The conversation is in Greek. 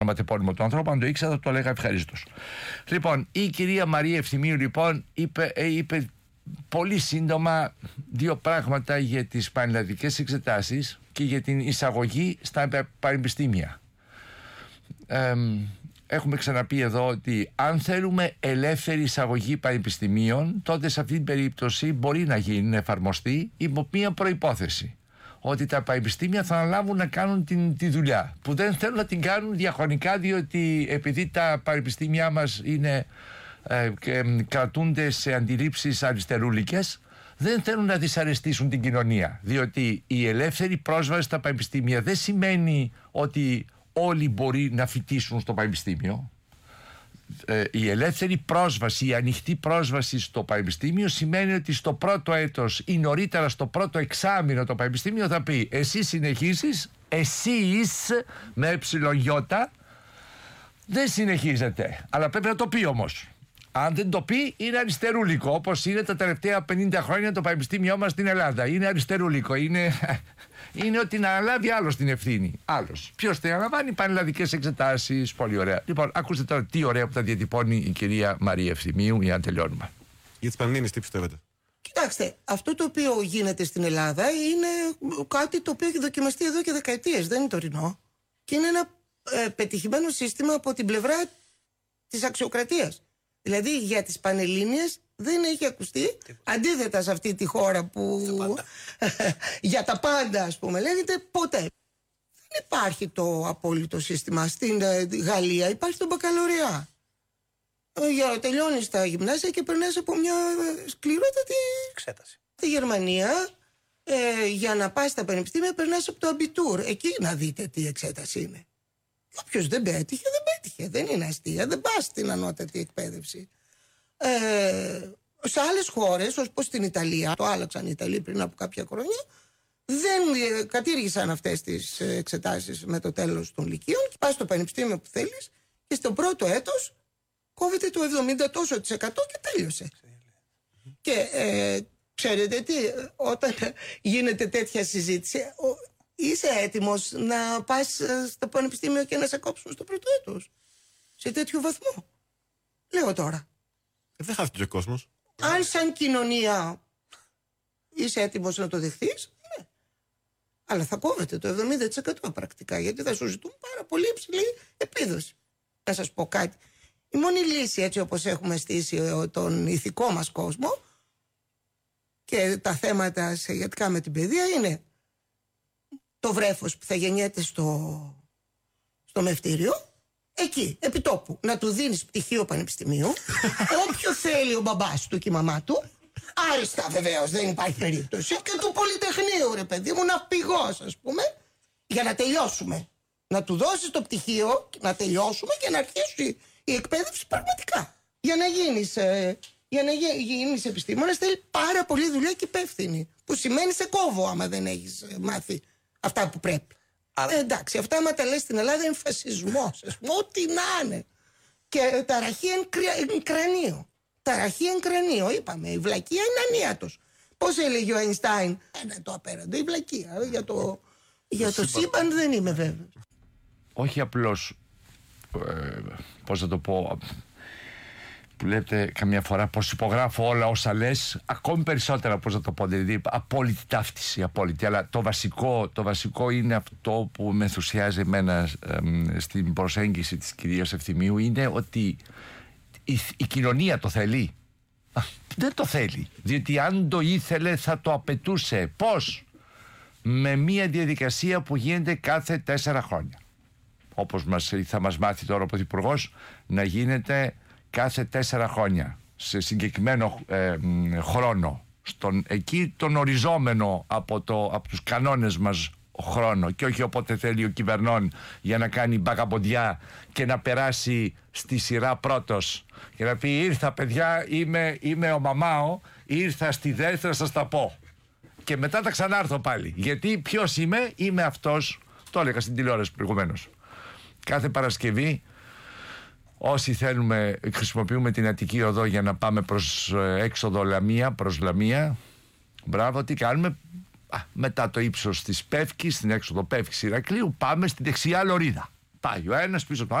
ονοματεπώνυμο του ανθρώπου, αν το ήξερα θα το έλεγα ευχαρίστως. Λοιπόν, η κυρία Μαρία Ευθυμίου λοιπόν είπε πολύ σύντομα δύο πράγματα για τις πανελλαδικές εξετάσεις και για την εισαγωγή στα πανεπιστήμια. Έχουμε ξαναπεί εδώ ότι αν θέλουμε ελεύθερη εισαγωγή πανεπιστημίων, τότε σε αυτή την περίπτωση μπορεί να γίνει, να εφαρμοστεί υπό μία προϋπόθεση. Ότι τα πανεπιστήμια θα αναλάβουν να κάνουν τη δουλειά, που δεν θέλουν να την κάνουν διαχρονικά, διότι επειδή τα πανεπιστήμια μας είναι, κρατούνται σε αντιλήψεις αριστερούλικες, δεν θέλουν να δυσαρεστήσουν την κοινωνία. Διότι η ελεύθερη πρόσβαση στα πανεπιστήμια δεν σημαίνει ότι όλοι μπορεί να φοιτήσουν στο πανεπιστήμιο. Η ελεύθερη πρόσβαση, η ανοιχτή πρόσβαση στο πανεπιστήμιο σημαίνει ότι στο πρώτο έτος ή νωρίτερα στο πρώτο εξάμηνο το πανεπιστήμιο θα πει εσύ συνεχίσεις, εσείς με εψιλογιώτα δεν συνεχίζετε, αλλά πρέπει να το πει όμως. Αν δεν το πει είναι αριστερούλικο, όπως είναι τα τελευταία 50 χρόνια το πανεπιστήμιό μας στην Ελλάδα. Είναι αριστερούλικο, είναι ότι να αναλάβει άλλος την ευθύνη. Άλλος. Ποιος την αναλαμβάνει? πανελλαδικές εξετάσεις. Πολύ ωραία. Λοιπόν, ακούστε τώρα τι ωραία που τα διατυπώνει η κυρία Μαρία Ευθυμίου για να τελειώνουμε. Για τις Πανελλήνιες, τι πιστεύετε? Κοιτάξτε, αυτό το οποίο γίνεται στην Ελλάδα είναι κάτι το οποίο έχει δοκιμαστεί εδώ και δεκαετίες. Δεν είναι τωρινό. Και είναι ένα πετυχημένο σύστημα από την πλευρά της αξιοκρατίας. Δηλαδή για τις Πανελλήνιες δεν έχει ακουστεί, αντίθετα σε αυτή τη χώρα που για τα πάντα ας πούμε λέγεται, ποτέ. Δεν υπάρχει το απόλυτο σύστημα. Στην Γαλλία υπάρχει το μπακαλωριά. Για τελειώνεις τα γυμνάσια και περνάς από μια σκληρότατη εξέταση. Στη Γερμανία για να πας στα πανεπιστήμια περνάς από το αμπιτούρ. Εκεί να δείτε τι εξέταση είναι. Όποιος δεν πέτυχε, δεν πέτυχε. Δεν είναι αστεία. Δεν πας στην ανώτατη εκπαίδευση. Σε άλλες χώρες, όπως στην Ιταλία, το άλλαξαν οι Ιταλοί πριν από κάποια χρόνια, δεν κατήργησαν αυτές τις εξετάσεις με το τέλος των λυκείων και πας στο πανεπιστήμιο που θέλεις και στο πρώτο έτος κόβεται το 70% και τέλειωσε. Και ξέρετε τι, όταν γίνεται τέτοια συζήτηση, είσαι έτοιμος να πας στο πανεπιστήμιο και να σε κόψουν στο πρώτο έτος? Σε τέτοιο βαθμό. Λέω τώρα. Δεν χάθηκε ο κόσμος. Αν σαν κοινωνία είσαι έτοιμος να το δεχθείς, ναι. Αλλά θα κόβεται το 70% πρακτικά, γιατί θα σου ζητούν πάρα πολύ υψηλή επίδοση. Να σας πω κάτι. Η μόνη λύση, έτσι όπως έχουμε στήσει τον ηθικό μας κόσμο και τα θέματα σχετικά με την παιδεία, είναι το βρέφος που θα γεννιέται στο μευτήριο, εκεί, επί τόπου, να του δίνεις πτυχίο πανεπιστημίου, όποιο θέλει ο μπαμπάς του και η μαμά του, άριστα βεβαίως, δεν υπάρχει περίπτωση, και του πολυτεχνείου, ρε παιδί μου, ναυπηγός, ας πούμε, για να τελειώσουμε. Να του δώσεις το πτυχίο, να τελειώσουμε και να αρχίσει η εκπαίδευση πραγματικά. Για να γίνεις επιστήμονας θέλει πάρα πολύ δουλειά και υπεύθυνη. Που σημαίνει σε κόβω άμα δεν έχεις μάθει αυτά που πρέπει. Εντάξει, αυτά άμα τα λες στην Ελλάδα είναι φασισμός, ό,τι να είναι. Και ταραχή εν κρανίο. Ταραχή εν κρανίο, είπαμε. Η βλακεία είναι ανίατος. Πώς έλεγε ο Αϊνστάιν? Το απέραντο, η βλακεία. Για το σύμπαν δεν είμαι βέβαιος. Όχι απλώς, πώς να το πω, που λέτε καμιά φορά πως υπογράφω όλα όσα λες, ακόμη περισσότερα, πώς να το πω, δηλαδή απόλυτη ταύτιση, απόλυτη. Αλλά το βασικό είναι αυτό που με ενθουσιάζει εμένα στην προσέγγιση της κυρίας Ευθυμίου, είναι ότι η κοινωνία το θέλει. Δεν το θέλει, διότι αν το ήθελε θα το απαιτούσε. Πώς? Με μια διαδικασία που γίνεται κάθε 4 χρόνια, όπως θα μας μάθει τώρα ο Πρωθυπουργός, να γίνεται κάθε 4 χρόνια σε συγκεκριμένο χρόνο, εκεί τον οριζόμενο από τους κανόνες μας χρόνο, και όχι όποτε θέλει ο κυβερνών για να κάνει μπακαμποντιά και να περάσει στη σειρά πρώτος και να πει ήρθα παιδιά, είμαι ο Μαμάο, ήρθα στη δεύτερη, σας τα πω και μετά θα ξανάρθω πάλι, γιατί ποιος είμαι αυτός, το έλεγα στην τηλεόραση προηγουμένως. Κάθε Παρασκευή όσοι θέλουμε χρησιμοποιούμε την Αττική Οδό για να πάμε προς έξοδο Λαμία, προς Λαμία. Μπράβο, τι κάνουμε? Μετά το ύψος της Πεύκης, στην έξοδο Πεύκης Ηρακλείου, πάμε στη δεξιά λωρίδα. Πάει ο ένας πίσω από τον